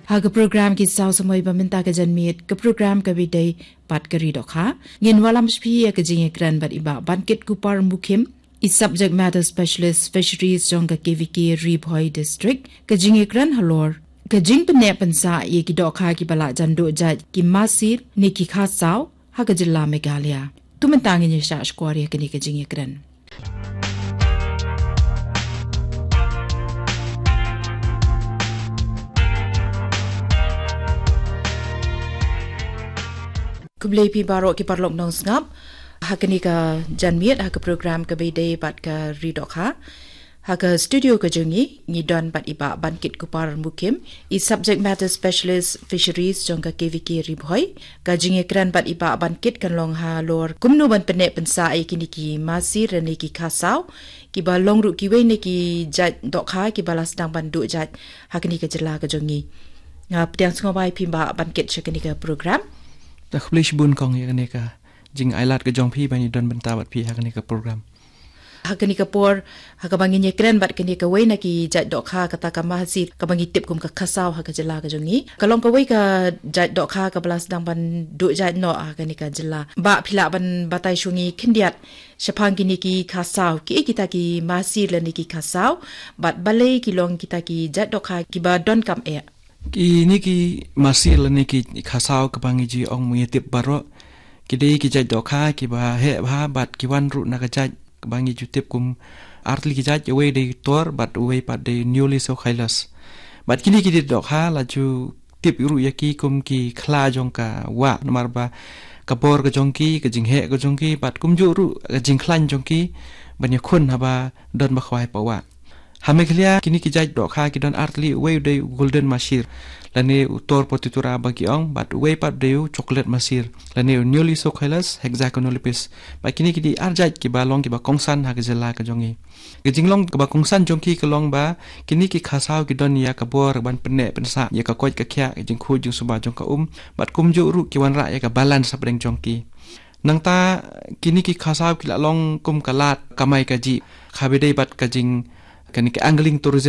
Haga program ki saw samoy baminta ka janmit ka program ka biday pat kari dokha ngin walam spi ka jing ekran bat iba banket kupar mukim is subject matter specialist fisheries jonga KVK Ribhoi district ka jing ekran halor ka jing pene pansa ye ki dokha ki bala jando jaj ki masir ni ki khasaw haga jilla Meghalaya tumentangin ni sha square ka ni ka jing ekran Kublai pi barok ki parlok nong ngap hakani ka janmiet hak program ka bede bat ka ridokha hak studio ka jungi ni don bat iba bankit kupar mukim is subject matter specialist fisheries jongka KVK Ribhoi ka jingi kran bat iba bankit kan long ha lor kumno ban pene pensa ai kini ki masir ne ki khasaw ki ba long ru ki we ne ki jat dokha ki balas dang bandu jat hakani ka jela ka jungi ngap tiang ngobai pimba bankit chakani ka program ta khlish bun kong ye ne ka jing ailat ka jong phi bani don benta bat phi hakani ka program hakani ka por hakabangin ye kren bat kani ka we na ki jat dokha kata ka mahsit ka bangi tip kum ka khasaw ha ka jela ka jongi kalong ka we ka jat dokha ka balas dang ban du jat no hakani ka jela ba phila ban batai shungi khindiat shapang kini ki khasaw ki kita ki masir la ni ki khasaw bat balei ki long kita ki jat dokha ki ba don kam e ki ni ki masir la ni ki khasaw ka bangi ji ong mu tip baro ki dei ki jat dokha ki ba he ba bat ki wan ru na ka jat ka bangi ju tip kum artli ki jat we de tor bat we pat de newly so khailas bat kini ki dokha la ju tip ru ya ki kum ki khla jong ka wa namar ba ka bor ka jong ki ka jing he ka jong ki bat kum ju ru ka jing khlan jong ki ban ya khun ha ba don ba khwai pa wa Hameklia kini ki jaj dokha ki don artli we de golden masir lane utor potitura bagi ong but we pat de chocolate masir lane newly so khailas hexaconolipis ba kini ki di arjaj ki ba long ki ba kongsan ha gejela ka jongi ke jinglong ka ba kongsan jongki ka long ba kini ki khasaw ki don ya ka bor ban pene pensa ya ka koj ka khya jing khu jing suba jong ka bat kum ju ru ki wan ra ya ka balance sabreng jongki nangta kini ki khasaw ki la long kum kalat kamai ka ji khabedei bat ka jing kani ke angling tourism